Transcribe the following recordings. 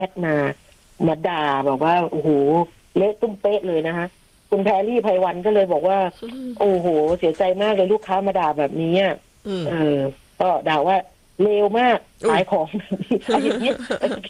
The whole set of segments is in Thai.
ทมาด่าบอกว่าโอ้โหเละตุ้มเป๊ะเลยนะคะคุณแพรรี่ไพวันก็เลยบอกว่าโอ้โหเสียใจมากเลยลูกค้ามาด่าแบบนี้ก็ด่าว่าเลวมากขายของอะไรอย่างเงี้ย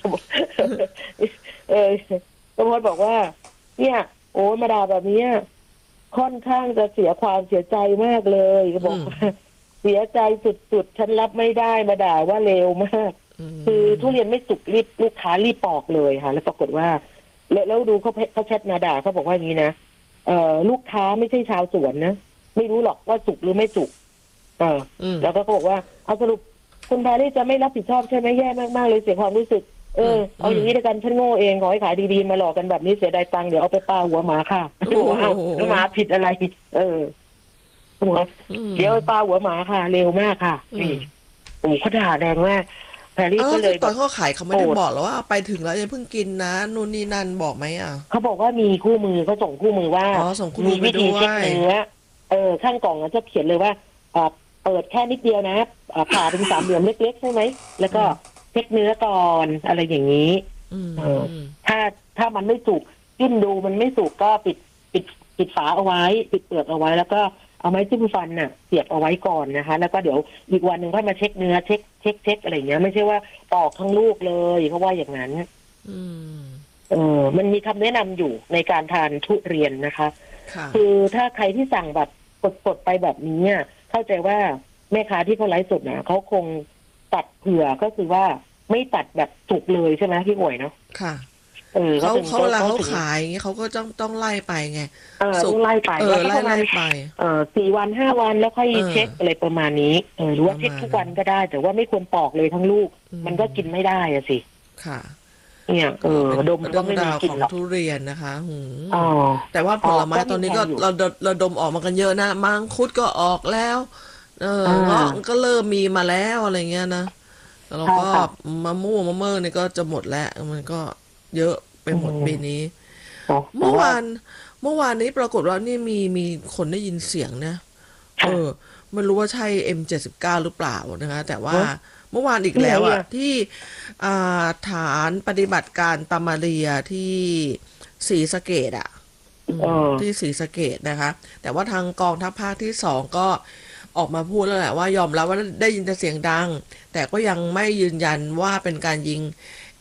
ก็พอบอกว่าเนี่ยโอ้มาด่าแบบนี้ค่อนข้างจะเสียความเสียใจมากเลยก็บอกว่าเสียใจสุดๆฉันรับไม่ได้มาด่าว่าเลวมากคือทุเรียนไม่สุกรีบลูกค้ารีบปอกเลยค่ะแล้วปรากฏว่าแล้วดูเขาแชทมาด่าเขาบอกว่าอย่างนี้นะลูกค้าไม่ใช่ชาวสวนนะไม่รู้หรอกว่าสุกหรือไม่สุกแล้วก็บอกว่าเอาสรุปคุณแพรรี่จะไม่รับผิดชอบใช่ไหมแย่มากๆเลยเสียความรู้สึกเอาอย่างนี้ด้วยกันฉันโง่เองขอให้ขายดีๆมาหลอกกันแบบนี้เสียดายตังค์เดี๋ยวเอาไปปาหัวหมาค่ะหัวหมาผิดอะไรหัวเดี๋ยวปาหัวหมาค่ะเร็วมากค่ะโอ้เขาด่าแรงมากแพรรี่ก็เลยตอนเขาขายเขาไม่ได้บอกหรอว่าไปถึงแล้วอย่าเพิ่งกินนะนู่นนี่นั่นบอกไหมเขาบอกว่ามีคู่มือเขาส่งคู่มือว่ามีวิธีเช็คเนื้อข้างกล่องจะเขียนเลยว่าเปิดแค่นิดเดียวนะผ่าเป็นสามเหลี่ยมเล็กๆใช่ไหมแล้วก็เช็คเนื้อก่อนอะไรอย่างนี้ถ้ามันไม่สุกจิ้มดูมันไม่สุกก็ปิดฝาเอาไว้ปิดเปลือกเอาไว้แล้วก็เอาไม้จิ้มฟันน่ะเสียบเอาไว้ก่อนนะคะแล้วก็เดี๋ยวอีกวันหนึ่งค่อยมาเช็คเนื้อเช็คอะไรอย่างเงี้ยไม่ใช่ว่าปอกทั้งลูกเลยเพราะว่าอย่างนั้นมันมีคำแนะนำอยู่ในการทานทุเรียนนะคะคือถ้าใครที่สั่งแบบสดๆไปแบบนี้เข้าใจว่าแม่ค้าที่เขาไลฟ์สดนะเขาคงตัดเผื่อก็คือว่าไม่ตัดแบบสุกเลยใช่ไหมพี่หวยเนาะค่ะเขาเวลาเขาขายอย่างเงี้ยเขาก็ต้องไล่ไปไงต้องไล่ไปไล่ไป 4 วัน5 วันแล้วค่อยเช็คอะไรประมาณนี้หรือว่าเช็คทุกวันก็ได้แต่ว่าไม่ควรปอกเลยทั้งลูกมันก็กินไม่ได้อะสิค่ะเนี่ยดมมันก็ไม่มีกลิ่นหรอกทุเรียนนะคะแต่ว่าผลไม้ตอนนี้ก็เราดมออกมากันเยอะนะมังคุดก็ออกแล้วเงาะก็เริ่มมีมาแล้วอะไรเงี้ยนะแล้วก็มะม่วงนี่ก็จะหมดแล้วมันก็เยอะไปหมดปีนี้เมื่อวานนี้ปรากฏว่านี่มีคนได้ยินเสียงนะไม่รู้ว่าใช่ M79 หรือเปล่านะคะแต่ว่าเมื่อวานอีกแล้วที่ฐานปฏิบัติการตามาเรียที่ศรีสะเกษที่ศรีสะเกษนะคะแต่ว่าทางกองทัพภาคที่2ก็ออกมาพูดแล้วแหละว่ายอมรับว่าได้ยินแต่เสียงดังแต่ก็ยังไม่ยืนยันว่าเป็นการยิง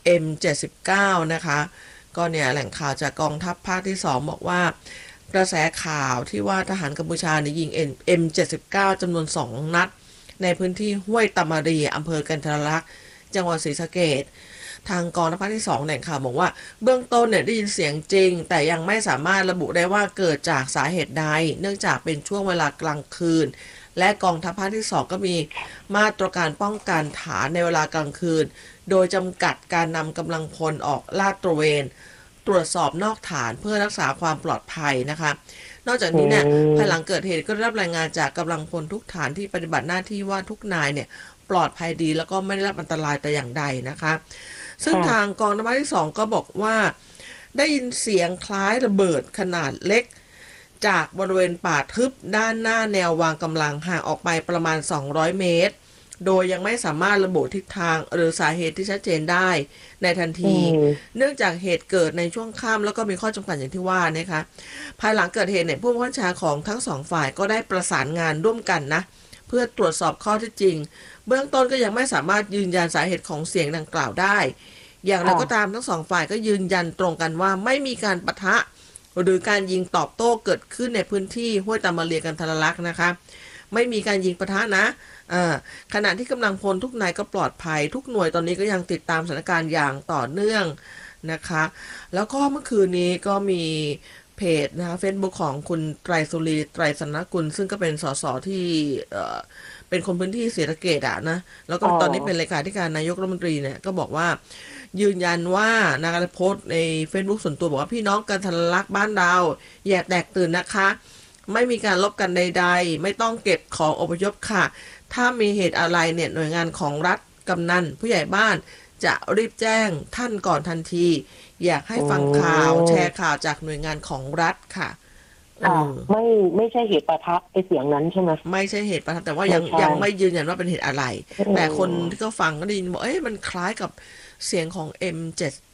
M79 นะคะก็เนี่ยแหล่งข่าวจากกองทัพภาคที่2บอกว่ากระแสข่าวที่ว่าทหารกัมพูชายิง M79 จำนวน2 นัดในพื้นที่ห้วยตามารีอำเภอกันทรลักษณ์จังหวัดศรีสะเกษทางกองทัพภาคที่2แหล่งข่าวบอกว่าเบื้องต้นเนี่ยได้ยินเสียงจริงแต่ยังไม่สามารถระบุได้ว่าเกิดจากสาเหตุใดเนื่องจากเป็นช่วงเวลากลางคืนและกองทัพภาคที่2ก็มีมาตรการป้องกันฐานในเวลากลางคืนโดยจำกัดการนำกำลังพลออกลาดตระเวนตรวจสอบนอกฐานเพื่อรักษาความปลอดภัยนะคะนอกจากนี้เนี่ยภายหลังเกิดเหตุก็ได้รับรายงานจากกำลังพลทุกฐานที่ปฏิบัติหน้าที่ว่าทุกนายเนี่ยปลอดภัยดีแล้วก็ไม่ได้รับอันตรายแต่อย่างใดนะคะซึ่งทางกองทัพภาคที่2ก็บอกว่าได้ยินเสียงคล้ายระเบิดขนาดเล็กจากบริเวณป่าทึบด้านหน้าแนววางกำลังห่างออกไปประมาณ200 เมตรโดยยังไม่สามารถระบุทิศทางหรือสาเหตุที่ชัดเจนได้ในทันทีเนื่องจากเหตุเกิดในช่วงค่ำแล้วก็มีข้อจำกัดอย่างที่ว่านะคะภายหลังเกิดเหตุเนี่ยผู้บังคับบัญชาของทั้ง2 ฝ่ายก็ได้ประสานงานร่วมกันนะเพื่อตรวจสอบข้อเท็จจริงเบื้องต้นก็ยังไม่สามารถยืนยันสาเหตุของเสียงดังกล่าวได้อย่างไรก็ตามทั้ง2 ฝ่ายก็ยืนยันตรงกันว่าไม่มีการปะทะหรือการยิงตอบโต้เกิดขึ้นในพื้นที่ห้วยตามาเรียกันทรลักษณ์นะคะไม่มีการยิงปะทะนะขณะที่กำลังพลทุกนายก็ปลอดภัยทุกหน่วยตอนนี้ก็ยังติดตามสถานการณ์อย่างต่อเนื่องนะคะแล้วก็เมื่อคืนนี้ก็มีเพจนะคะ Facebook ของคุณไตรสุรีไตรสนกุลซึ่งก็เป็นสสที่เป็นคนพื้นที่ศรีสะเกษนะแล้วก็ตอนนี้เป็นเลขาธิการนายกรัฐมนตรีเนี่ยก็บอกว่ายืนยันว่านะคะโพสต์ใน Facebook ส่วนตัวบอกว่าพี่น้องกันทรลักษณ์บ้านเราอย่าแตกตื่นนะคะไม่มีการลบกันใดๆไม่ต้องเก็บของอพยพค่ะถ้ามีเหตุอะไรเนี่ยหน่วยงานของรัฐกำนันผู้ใหญ่บ้านจะรีบแจ้งท่านก่อนทันทีอยากให้ฟังข่าวแชร์ข่าวจากหน่วยงานของรัฐค่ะไม่ใช่เหตุปะทะไอเสียงนั้นใช่ไหมไม่ใช่เหตุปะทะแต่ว่ายังไม่ยืนยันว่าเป็นเหตุอะไรแต่คนที่เขาฟังก็ได้ยินบอกมันคล้ายกับเสียงของ